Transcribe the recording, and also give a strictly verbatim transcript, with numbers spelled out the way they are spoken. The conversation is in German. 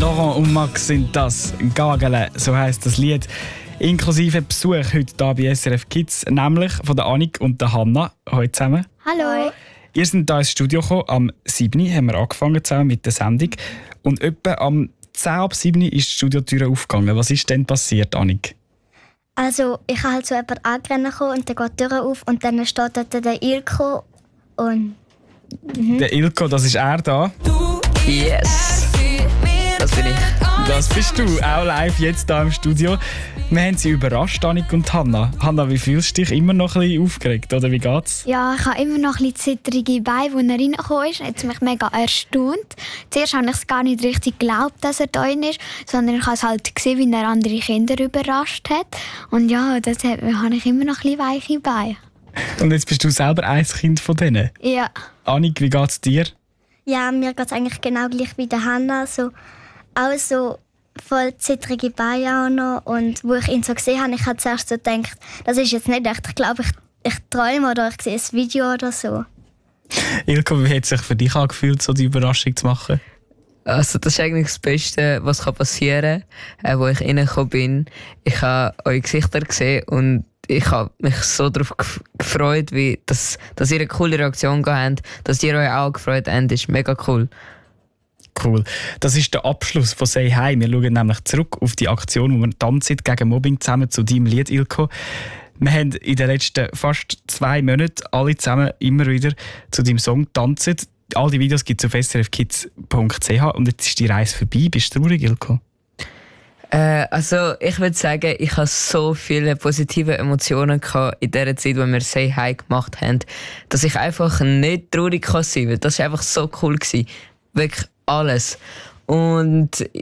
Laurent und Max sind das. Gagele, so heisst das Lied. Inklusive Besuch heute hier bei S R F Kids, nämlich von der Annik und der Hanna. Hallo zusammen. Hallo. Ihr seid hier ins Studio gekommen. Am sieben Uhr haben wir angefangen zusammen mit der Sendung. Und etwa am zehn ab sieben Uhr ist die Studiotür aufgegangen. Was ist denn passiert, Annik? Also, ich habe halt so jemanden angerannt und dann geht die Tür auf und dann steht dort der Ilko und... Mhm. Der Ilko, das ist er da. Yes! Das bin ich. Das bist du, auch live jetzt hier im Studio. Wir haben sie überrascht, Annik und Hanna. Hanna, wie fühlst du dich? Immer noch ein bisschen aufgeregt, oder wie geht's? Ja, ich habe immer noch ein bisschen zittrige Beine, als er reingekommen ist. Er hat mich mega erstaunt. Zuerst habe ich es gar nicht richtig geglaubt, dass er da ist, sondern ich habe es halt gesehen, wie er andere Kinder überrascht hat. Und ja, das habe ich immer noch ein bisschen weiche Beine. Und jetzt bist du selber ein Kind von denen. Ja. Annik, wie geht's dir? Ja, mir geht es eigentlich genau gleich wie der Hanna. So, auch so voll zittrige Beine auch noch. Und wo ich ihn so gesehen habe, ich habe zuerst so gedacht, das ist jetzt nicht echt. Ich glaube, ich, ich träume oder ich sehe ein Video oder so. Ilko, wie hat es sich für dich angefühlt, so die Überraschung zu machen? Also das ist eigentlich das Beste, was passieren kann, äh, wo ich reingekommen bin. Ich habe eure Gesichter gesehen und ich habe mich so darauf gefreut, wie das, dass ihr eine coole Reaktion gehabt habt, dass ihr euch auch gefreut habt. Das ist mega cool. Cool. Das ist der Abschluss von «Say Hi». Wir schauen nämlich zurück auf die Aktion, wo wir tanzen gegen Mobbing zusammen zu deinem Lied, Ilko. Wir haben in den letzten fast zwei Monaten alle zusammen immer wieder zu deinem Song getanzt. All die Videos gibt es auf s r f kids punkt c h und jetzt ist die Reise vorbei. Bist du traurig, Ilko? Äh, also ich würde sagen, ich hatte so viele positive Emotionen in der Zeit, wo wir «Say Hi» gemacht haben, dass ich einfach nicht traurig sein kann. Das war einfach so cool. Wirklich alles. Und